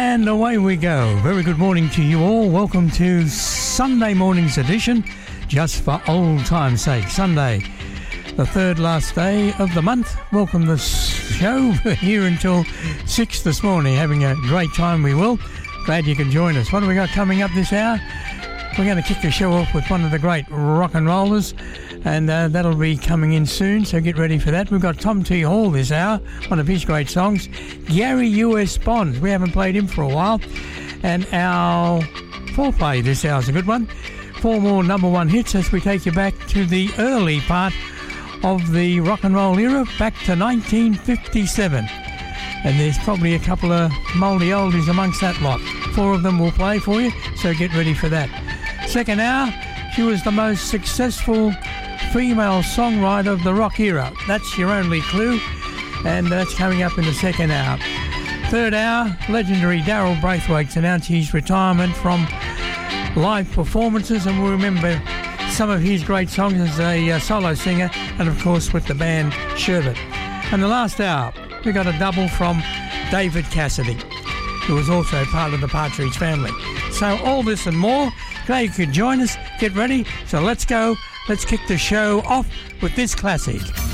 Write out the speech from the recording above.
And away we go. Very good morning to you all. Welcome to Sunday morning's edition, just for old time's sake. Sunday, the third last day of the month. Welcome to the show. We're here until 6 this morning, having a great time we will. Glad you can join us. What have we got coming up this hour? We're going to kick the show off with one of the great rock and rollers, and that'll be coming in soon, so get ready for that. We've got Tom T. Hall this hour, one of his great songs. Gary U.S. Bonds, we haven't played him for a while. And our foreplay this hour's a good one. 4 more number one hits as we take you back to the early part of the rock and roll era, back to 1957. And there's probably a couple of mouldy oldies amongst that lot. 4 of them will play for you, so get ready for that. Second hour, she was the most successful female songwriter of the rock era. That's your only clue, and that's coming up in the second hour. Third hour, legendary Daryl Braithwaite announced his retirement from live performances, and we'll remember some of his great songs as a solo singer, and of course with the band Sherbet. And the last hour, we got a double from David Cassidy, who was also part of the Partridge Family. So all this and more, glad you could join us. Get ready. So let's go. Let's kick the show off with this classic.